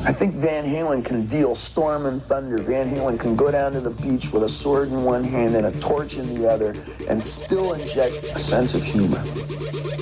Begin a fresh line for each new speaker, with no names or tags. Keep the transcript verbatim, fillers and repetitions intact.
I think Van Halen can deal storm and thunder. Van Halen can go down to the beach with a sword in one hand and a torch in the other and still inject a sense of humor.